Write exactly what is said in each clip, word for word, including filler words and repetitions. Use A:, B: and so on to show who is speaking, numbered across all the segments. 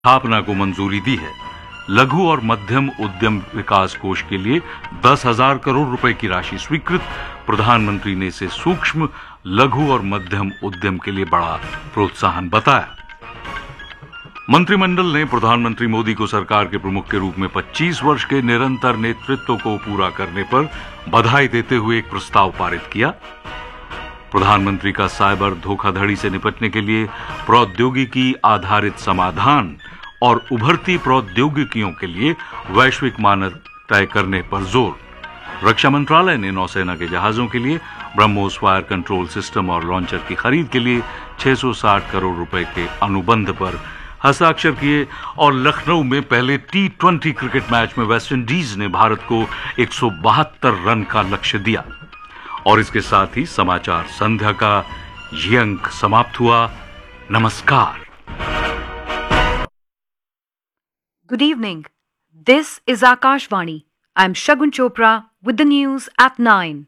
A: स्थापना को मंजूरी दी है। लघु और मध्यम उद्यम विकास कोष के लिए दस हजार करोड़ रुपए की राशि स्वीकृत। प्रधानमंत्री ने इसे सूक्ष्म, लघु और मध्यम उद्यम के लिए बड़ा प्रोत्साहन बताया। मंत्रिमंडल ने प्रधानमंत्री मोदी को सरकार के प्रमुख के रूप में पच्चीस वर्ष के निरंतर नेतृत्व को पूरा करने पर बधाई देते हुए एक प्रस्ताव पारित किया। प्रधानमंत्री का साइबर धोखाधड़ी से निपटने के लिए प्रौद्योगिकी आधारित समाधान और उभरती प्रौद्योगिकियों के लिए वैश्विक मानक तय करने पर जोर। रक्षा मंत्रालय ने नौसेना के जहाजों के लिए ब्रह्मोस फायर कंट्रोल सिस्टम और लॉन्चर की खरीद के लिए छह सौ साठ करोड़ रुपए के अनुबंध पर हस्ताक्षर किए। और लखनऊ में पहले टी ट्वेंटी क्रिकेट मैच में वेस्टइंडीज ने भारत को एक सौ बहत्तर रन का लक्ष्य दिया। और इसके साथ ही समाचार संध्या का ये अंक समाप्त हुआ। नमस्कार।
B: Good evening. This is Akashvani. I'm Shagun Chopra with the news at nine.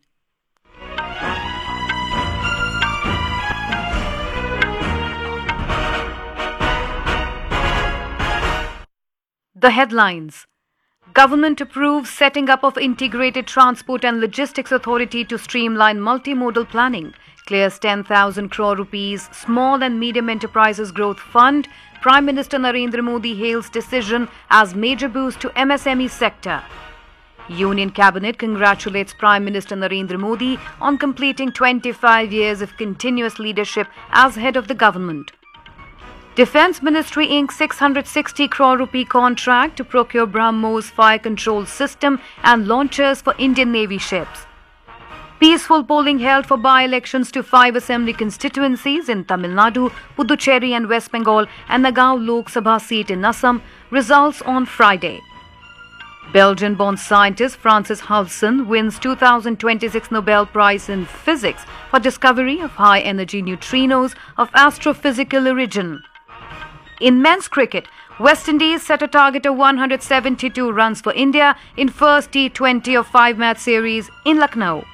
B: The headlines. Government approves setting up of Integrated Transport and Logistics Authority to streamline multimodal planning. Clears ten thousand crore rupees Small and Medium Enterprises Growth Fund. Prime Minister Narendra Modi hails decision as major boost to M S M E sector. Union Cabinet congratulates Prime Minister Narendra Modi on completing twenty-five years of continuous leadership as head of the government. Defence Ministry inks six hundred sixty crore rupee contract to procure BrahMos fire control system and launchers for Indian Navy ships. Peaceful polling held for by-elections to five assembly constituencies in Tamil Nadu, Puducherry and West Bengal and Nagaon Lok Sabha seat in Assam. Results on Friday. Belgian-born scientist Francis Halsen wins two thousand twenty-six Nobel Prize in Physics for discovery of high-energy neutrinos of astrophysical origin. In men's cricket, West Indies set a target of one hundred seventy-two runs for India in first T twenty of five-match series in Lucknow.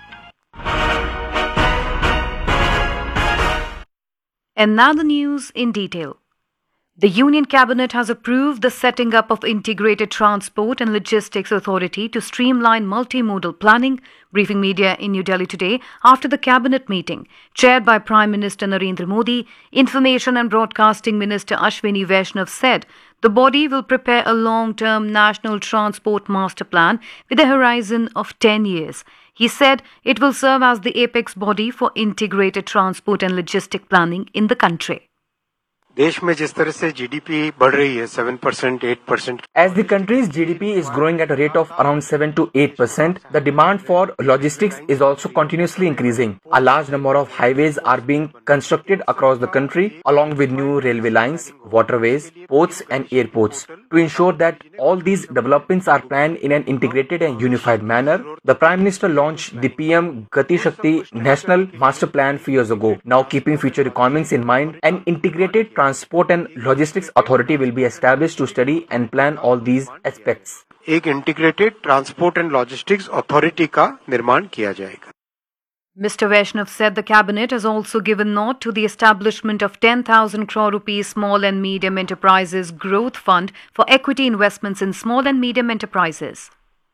B: And now the news in detail. The Union Cabinet has approved the setting up of Integrated Transport and Logistics Authority to streamline multimodal planning. Briefing media in New Delhi today after the Cabinet meeting, chaired by Prime Minister Narendra Modi, Information and Broadcasting Minister Ashwini Vaishnav said the body will prepare a long-term national transport master plan with a horizon of ten years. He said it will serve as the apex body for integrated transport and logistic planning in the country.
C: देश में जिस तरह से GDP बढ़ रही है seven percent, eight percent.
D: As the country's G D P is growing at a rate of around seven to eight percent, the demand for logistics is also continuously increasing. A large number of highways are being constructed across the country, along with new railway lines, waterways, ports and airports. To ensure that all these developments are planned in an integrated and unified manner, the Prime Minister launched the P M Gati Shakti National Master Plan few years ago. Now, keeping future requirements in mind, an integrated Transport and Logistics Authority will be established to study and plan all these aspects.
C: एक integrated transport and logistics authority का निर्माण किया जाएगा.
B: Mister Vaishnav said the cabinet has also given nod to the establishment of ten thousand crore rupees Small and Medium Enterprises Growth Fund for equity investments in small and medium enterprises.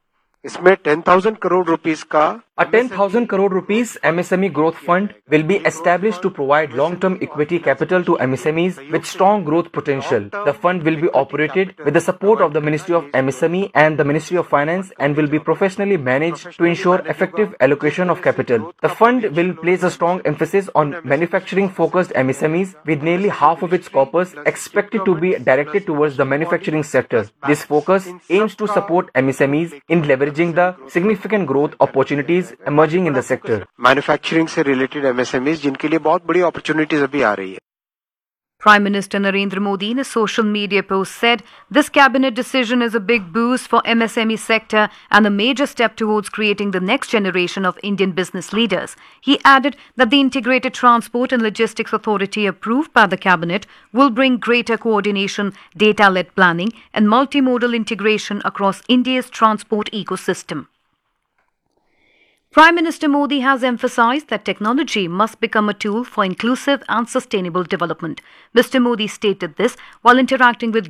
C: इसमें ten thousand crore rupees का
D: A ten thousand crore rupees M S M E growth fund will be established to provide long-term equity capital to M S M Es with strong growth potential. The fund will be operated with the support of the Ministry of M S M E and the Ministry of Finance and will be professionally managed to ensure effective allocation of capital. The fund will place a strong emphasis on manufacturing-focused M S M Es with nearly half of its corpus expected to be directed towards the manufacturing sector. This focus aims to support M S M Es in leveraging the significant growth opportunities emerging in the sector.
C: Manufacturing से related MSMEs जिनके लिए बहुत बड़ी opportunities अभी आ रही है.
B: Prime Minister Narendra Modi in a social media post said this cabinet decision is a big boost for M S M E sector and a major step towards creating the next generation of Indian business leaders. He added that the Integrated Transport and Logistics Authority approved by the cabinet will bring greater coordination, data-led planning and multimodal integration across India's transport ecosystem. Prime Minister Modi has emphasized that technology must become a tool for inclusive and sustainable development. Mister Modi stated this while interacting with